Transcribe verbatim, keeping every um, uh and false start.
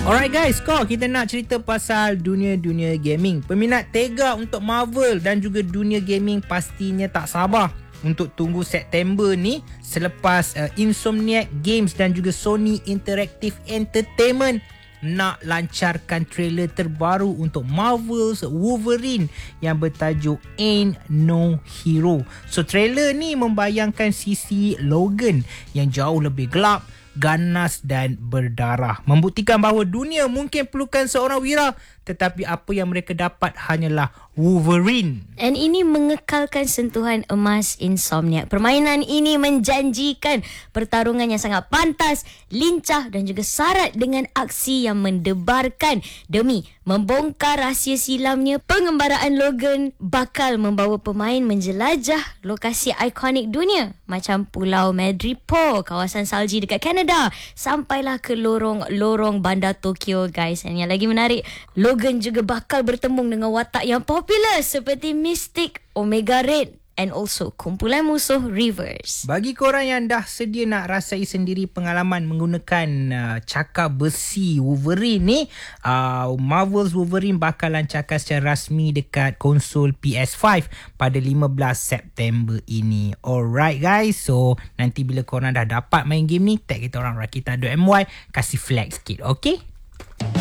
Alright guys, kau kita nak cerita pasal dunia-dunia gaming. Peminat tega untuk Marvel dan juga dunia gaming pastinya tak sabar untuk tunggu September ni selepas uh, Insomniac Games dan juga Sony Interactive Entertainment nak lancarkan trailer terbaru untuk Marvel's Wolverine yang bertajuk Ain't No Hero. So trailer ni membayangkan sisi Logan yang jauh lebih gelap, ganas dan berdarah, membuktikan bahawa dunia mungkin perlukan seorang wira, tetapi apa yang mereka dapat hanyalah Wolverine. Dan ini mengekalkan sentuhan emas Insomniac. Permainan ini menjanjikan pertarungan yang sangat pantas, lincah dan juga syarat dengan aksi yang mendebarkan. Demi membongkar rahsia silamnya, pengembaraan Logan bakal membawa pemain menjelajah lokasi ikonik dunia macam Pulau Madripoor, kawasan salji dekat Kanada, sampailah ke lorong-lorong bandar Tokyo, guys. Dan yang lagi menarik, Logan juga bakal bertembung dengan watak yang popular seperti Mystic, Omega Red and also kumpulan musuh Reverse. Bagi korang yang dah sedia nak rasai sendiri pengalaman menggunakan uh, cakar besi Wolverine ni, uh, Marvel's Wolverine bakal lancarkan secara rasmi dekat konsol P S five pada lima belas September ini. Alright guys, so nanti bila korang dah dapat main game ni, tag kita orang rakita dot my, kasih flag sikit, okay?